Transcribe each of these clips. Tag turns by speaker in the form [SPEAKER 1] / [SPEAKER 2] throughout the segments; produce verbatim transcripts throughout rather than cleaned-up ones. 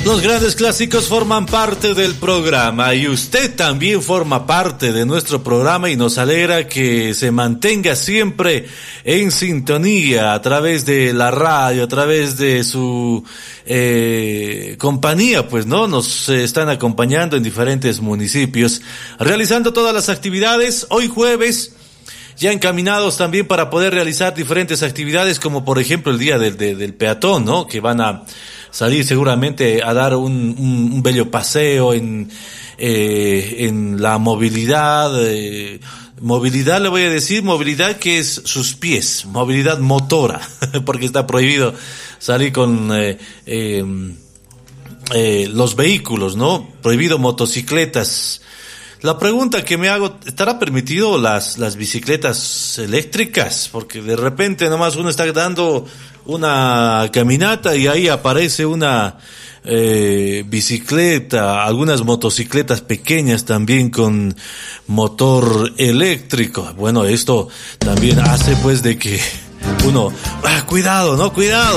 [SPEAKER 1] Los grandes clásicos forman parte del programa y usted también forma parte de nuestro programa y nos alegra que se mantenga siempre en sintonía a través de la radio, a través de su eh, compañía, pues no, nos eh, están acompañando en diferentes municipios, realizando todas las actividades. Hoy jueves, ya encaminados también para poder realizar diferentes actividades, como por ejemplo el día del, del, del peatón, ¿no? Que van a salir seguramente a dar un, un, un bello paseo en, eh, en la movilidad, eh, movilidad le voy a decir, movilidad que es sus pies, movilidad motora, porque está prohibido salir con eh, eh, eh, los vehículos, ¿no? Prohibido motocicletas. La pregunta que me hago, ¿estará permitido las, las bicicletas eléctricas? Porque de repente nomás uno está dando una caminata y ahí aparece una eh, bicicleta, algunas motocicletas pequeñas también con motor eléctrico. Bueno, esto también hace pues de que uno, ah, cuidado, no, cuidado.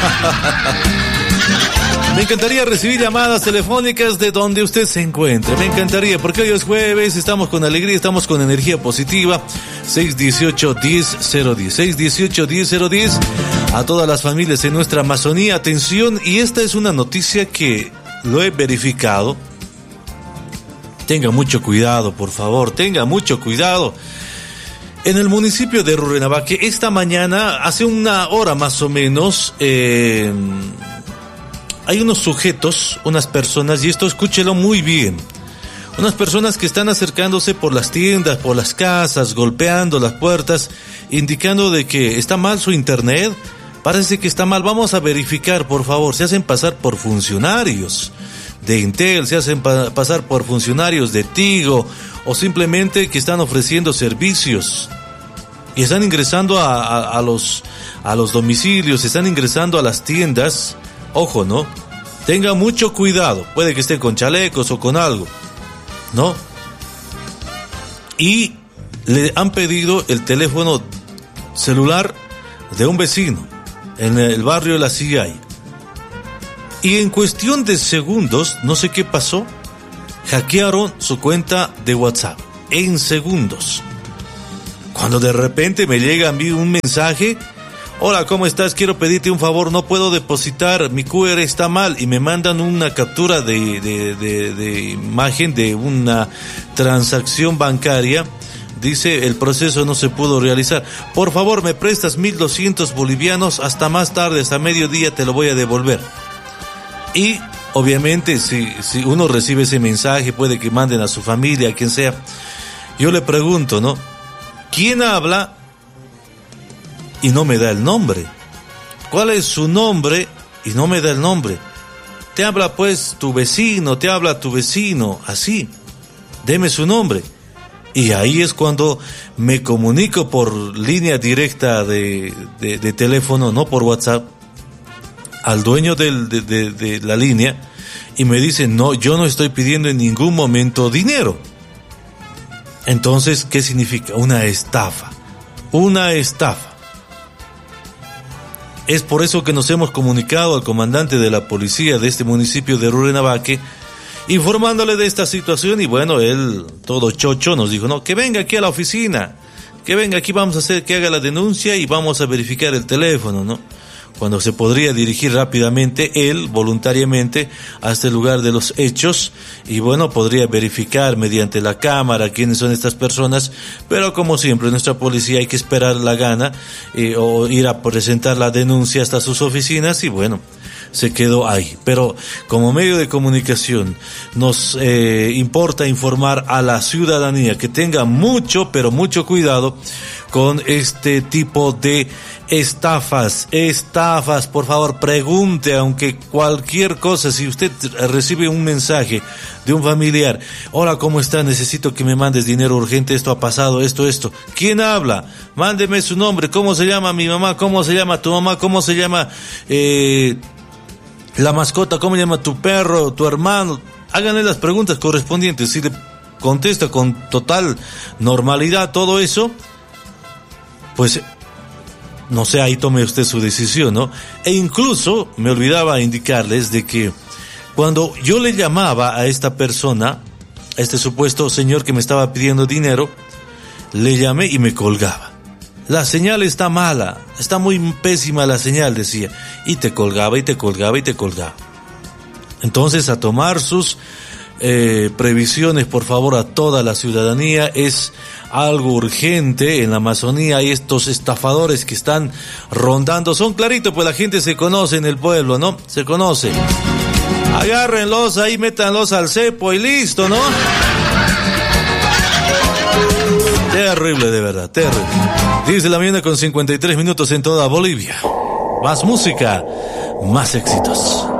[SPEAKER 1] Me encantaría recibir llamadas telefónicas de donde usted se encuentre. Me encantaría, porque hoy es jueves, estamos con alegría, estamos con energía positiva. seis dieciocho, diez cero diez. seis dieciocho, diez cero diez. A todas las familias en nuestra Amazonía, atención, y esta es una noticia que lo he verificado. Tenga mucho cuidado, por favor, tenga mucho cuidado. En el municipio de Rurrenabaque, esta mañana, hace una hora más o menos, eh... hay unos sujetos, unas personas, y esto escúchelo muy bien, unas personas que están acercándose por las tiendas, por las casas, golpeando las puertas, indicando de que está mal su internet, parece que está mal, vamos a verificar, por favor. Se hacen pasar por funcionarios de Entel, se hacen pa- pasar por funcionarios de Tigo, o simplemente que están ofreciendo servicios, y están ingresando a, a, a los, a los domicilios, están ingresando a las tiendas. Ojo, ¿no? Tenga mucho cuidado. Puede que esté con chalecos o con algo, ¿no? Y le han pedido el teléfono celular de un vecino en el barrio de la C I A I. Y en cuestión de segundos, no sé qué pasó, hackearon su cuenta de WhatsApp. En segundos. Cuando de repente me llega a mí un mensaje: hola, ¿cómo estás? Quiero pedirte un favor, no puedo depositar, mi Q R está mal, y me mandan una captura de, de, de, de imagen de una transacción bancaria. Dice, el proceso no se pudo realizar. Por favor, me prestas mil doscientos bolivianos, hasta más tarde, hasta mediodía te lo voy a devolver. Y obviamente si, si uno recibe ese mensaje, puede que manden a su familia, a quien sea. Yo le pregunto, ¿no? ¿Quién habla? Y no me da el nombre. ¿Cuál es su nombre? Y no me da el nombre. Te habla pues tu vecino, te habla tu vecino, así. Deme su nombre. Y ahí es cuando me comunico por línea directa de, de, de teléfono, no por WhatsApp, al dueño del, de, de, de la línea, y me dice, no, yo no estoy pidiendo en ningún momento dinero. Entonces, ¿qué significa? Una estafa. Una estafa. Es por eso que nos hemos comunicado al comandante de la policía de este municipio de Rurrenabaque, informándole de esta situación, y bueno, él, todo chocho, nos dijo, no, que venga aquí a la oficina, que venga aquí, vamos a hacer que haga la denuncia y vamos a verificar el teléfono, ¿no? Cuando se podría dirigir rápidamente él, voluntariamente, hasta el lugar de los hechos, y bueno, podría verificar mediante la cámara quiénes son estas personas, pero como siempre, nuestra policía hay que esperar la gana, eh, o ir a presentar la denuncia hasta sus oficinas, y bueno, se quedó ahí. Pero como medio de comunicación nos eh, importa informar a la ciudadanía que tenga mucho, pero mucho cuidado con este tipo de estafas, estafas, por favor, pregunte, aunque cualquier cosa, si usted recibe un mensaje de un familiar, hola, ¿cómo está? Necesito que me mandes dinero urgente, esto ha pasado, esto, esto. ¿Quién habla? Mándeme su nombre, ¿cómo se llama mi mamá? ¿Cómo se llama tu mamá? ¿Cómo se llama eh, la mascota? ¿Cómo se llama tu perro, tu hermano? Háganle las preguntas correspondientes. Si le contesta con total normalidad todo eso, pues no sé, ahí tome usted su decisión, ¿no? E incluso me olvidaba indicarles de que Cuando yo le llamaba a esta persona, a este supuesto señor que me estaba pidiendo dinero, le llamé y me colgaba. La señal está mala, está muy pésima la señal, decía. Y te colgaba, y te colgaba, y te colgaba. Entonces, a tomar sus eh, previsiones, por favor, a toda la ciudadanía. Es algo urgente. En la Amazonía hay estos estafadores que están rondando. Son claritos, pues la gente se conoce en el pueblo, ¿no? Se conoce. Agárrenlos ahí, métanlos al cepo y listo, ¿no? Terrible, de verdad, terrible. diez de la mañana con cincuenta y tres minutos en toda Bolivia. Más música, más éxitos.